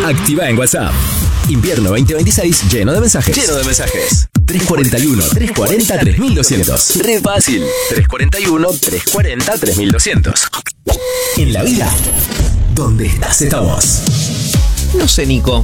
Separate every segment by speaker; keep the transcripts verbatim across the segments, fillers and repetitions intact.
Speaker 1: Activa en WhatsApp. Invierno veinte veintiséis lleno de mensajes. Lleno de mensajes. tres cuarenta y uno, tres cuarenta, tres mil doscientos. Re fácil. tres cuarenta y uno, tres cuarenta, tres mil doscientos. En la vida, donde estás, estamos.
Speaker 2: No sé, Nico.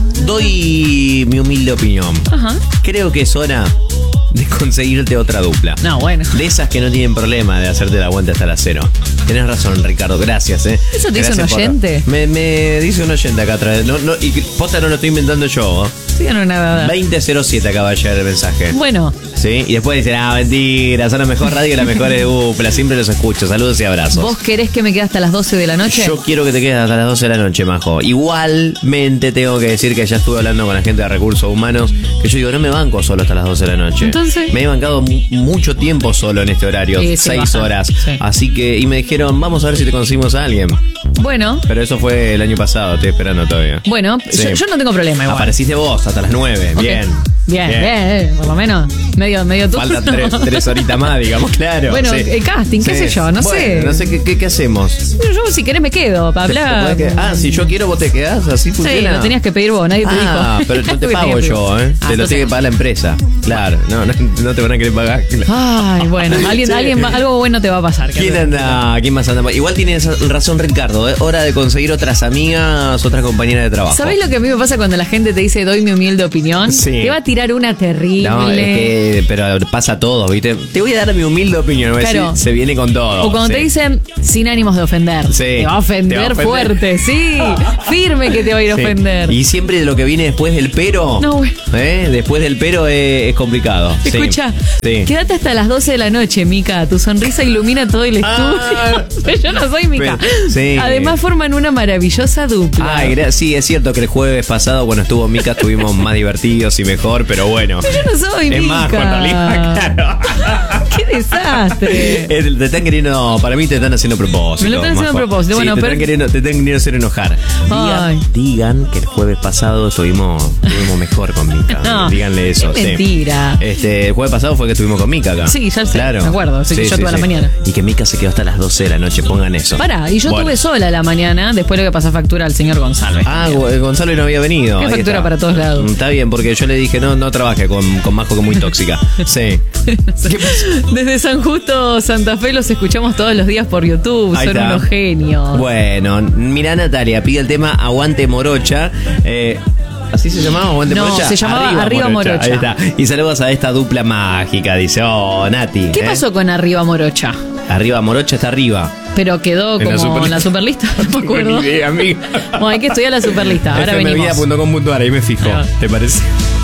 Speaker 2: Doy mi humilde opinión.
Speaker 3: Ajá.
Speaker 2: Creo que es hora de conseguirte otra dupla.
Speaker 3: No, bueno.
Speaker 2: De esas que no tienen problema de hacerte la vuelta hasta la cero. Tenés razón, Ricardo, gracias, ¿eh?
Speaker 3: ¿Eso te
Speaker 2: gracias
Speaker 3: dice un
Speaker 2: por...
Speaker 3: oyente?
Speaker 2: Me, me dice un oyente acá atrás. No, no, y posta no lo estoy inventando yo, ¿eh?
Speaker 3: Sí, no, nada.
Speaker 2: veinte cero siete acaba de llegar el mensaje.
Speaker 3: Bueno.
Speaker 2: Sí, y después dicen, ah, mentira, son la mejor radio y la mejor dupla. Siempre los escucho. Saludos y abrazos.
Speaker 3: ¿Vos querés que me quede hasta las doce de la noche?
Speaker 2: Yo quiero que te quedes hasta las doce de la noche, Majo. Igualmente tengo que decir que ya estuve hablando con la gente de recursos humanos, que yo digo, no me banco solo hasta las doce de la noche.
Speaker 3: Entonces,
Speaker 2: me he bancado mu- mucho tiempo solo en este horario,
Speaker 3: Sí, sí,
Speaker 2: seis
Speaker 3: baja.
Speaker 2: horas.
Speaker 3: Sí.
Speaker 2: Así que, y me dijeron, vamos a ver si te conseguimos a alguien.
Speaker 3: Bueno,
Speaker 2: Pero eso fue el año pasado, estoy esperando todavía.
Speaker 3: bueno,
Speaker 2: Sí.
Speaker 3: yo, yo no tengo problema igual.
Speaker 2: Apareciste vos hasta las nueve,
Speaker 3: Ok.
Speaker 2: bien.
Speaker 3: Bien, bien, eh, por lo menos medio, medio turno.
Speaker 2: Faltan tres, tres horitas más, digamos, claro.
Speaker 3: Bueno,
Speaker 2: sí.
Speaker 3: el casting, qué
Speaker 2: Sí.
Speaker 3: sé yo, no
Speaker 2: Bueno,
Speaker 3: sé.
Speaker 2: No sé qué, qué, qué hacemos.
Speaker 3: Yo si querés me quedo para
Speaker 2: ¿Te- te
Speaker 3: hablar.
Speaker 2: podés quedar? Ah, si yo quiero, vos te quedás, así
Speaker 3: Sí,
Speaker 2: funciona.
Speaker 3: lo tenías que pedir vos, nadie te
Speaker 2: Ah,
Speaker 3: dijo.
Speaker 2: pero no te
Speaker 3: Tuve
Speaker 2: pago
Speaker 3: que-
Speaker 2: yo, ¿eh?
Speaker 3: Ah,
Speaker 2: te lo
Speaker 3: entonces-
Speaker 2: tiene que pagar la empresa. Claro, no, no, no te van a querer pagar.
Speaker 3: Ay, bueno, alguien,
Speaker 2: Sí.
Speaker 3: alguien va- algo bueno te va a pasar.
Speaker 2: ¿Quién anda? ¿Quién más anda? Igual tiene esa razón Ricardo, ¿eh? Hora de conseguir otras amigas, otras compañeras de trabajo.
Speaker 3: ¿Sabés lo que a mí me pasa cuando la gente te dice doy mi humilde opinión?
Speaker 2: Sí.
Speaker 3: Te va a tirar una terrible.
Speaker 2: No, es que, pero pasa todo, ¿viste? Te voy a dar mi humilde opinión, voy a
Speaker 3: Claro.
Speaker 2: decir, se viene con todo.
Speaker 3: O cuando
Speaker 2: sí.
Speaker 3: te dicen sin ánimos de ofender.
Speaker 2: Sí.
Speaker 3: Te va a ofender,
Speaker 2: Te va a ofender.
Speaker 3: fuerte, sí. Firme que te va a ir a
Speaker 2: Sí.
Speaker 3: ofender.
Speaker 2: Y siempre lo que viene después del pero.
Speaker 3: No, güey.
Speaker 2: ¿eh? Después del pero es, es complicado. Sí.
Speaker 3: Escucha,
Speaker 2: Sí.
Speaker 3: quédate hasta las doce de la noche, Mica. Tu sonrisa ilumina todo el estudio.
Speaker 2: Ah.
Speaker 3: Pero yo no soy Mica.
Speaker 2: Pero- sí.
Speaker 3: Además forman una maravillosa dupla.
Speaker 2: Ay, gra- sí, es cierto que el jueves pasado, cuando estuvo Mica, estuvimos más divertidos y mejor, pero bueno.
Speaker 3: Pero yo no soy
Speaker 2: Es
Speaker 3: Mica.
Speaker 2: más, con realidad, claro.
Speaker 3: Qué desastre.
Speaker 2: Eh, Te están queriendo, no, para mí te están haciendo propósito.
Speaker 3: Me lo están haciendo
Speaker 2: Majo.
Speaker 3: a propósito,
Speaker 2: Sí,
Speaker 3: bueno,
Speaker 2: te,
Speaker 3: pero-
Speaker 2: están queriendo, te están queriendo hacer enojar.
Speaker 3: Ay.
Speaker 2: Digan, digan que el jueves pasado estuvimos, estuvimos mejor con Mica.
Speaker 3: No,
Speaker 2: Díganle eso.
Speaker 3: es
Speaker 2: sí.
Speaker 3: mentira.
Speaker 2: Este, el jueves pasado fue que estuvimos con Mica acá.
Speaker 3: Sí, ya sé,
Speaker 2: claro.
Speaker 3: me acuerdo, sí, yo toda la mañana.
Speaker 2: Y que Mica se quedó hasta las doce de la noche, pongan eso.
Speaker 3: Pará, y yo
Speaker 2: Bueno.
Speaker 3: tuve sola la mañana, después lo que pasó factura al señor González.
Speaker 2: Ah, Gu- Gonzalo no había venido.
Speaker 3: Qué
Speaker 2: Ahí
Speaker 3: factura
Speaker 2: está.
Speaker 3: para todos lados.
Speaker 2: Mm, Está bien, porque yo le dije, no, no trabaje con, con Majo, que es muy tóxica. Sí. ¿Qué pasó?
Speaker 3: Desde San Justo, Santa Fe, los escuchamos todos los días por YouTube.
Speaker 2: Ahí
Speaker 3: Son
Speaker 2: está.
Speaker 3: unos genios.
Speaker 2: Bueno, mira Natalia, pide el tema Aguante Morocha. Eh, ¿Así se llamaba Aguante
Speaker 3: No,
Speaker 2: Morocha?
Speaker 3: se llamaba Arriba Morocha.
Speaker 2: Ahí está. Y saludos a esta dupla mágica, dice, oh, Nati.
Speaker 3: ¿Qué
Speaker 2: ¿eh?
Speaker 3: pasó con Arriba Morocha?
Speaker 2: Arriba Morocha está arriba.
Speaker 3: Pero quedó
Speaker 2: En la
Speaker 3: como
Speaker 2: superlista.
Speaker 3: en la superlista, no me acuerdo.
Speaker 2: Ni idea, amiga.
Speaker 3: Bueno, hay que estudiar la superlista. Ahora
Speaker 2: F M vida
Speaker 3: venimos.
Speaker 2: punto com punto a r, ahí me fijo.
Speaker 3: Ahí va.
Speaker 2: ¿Te parece?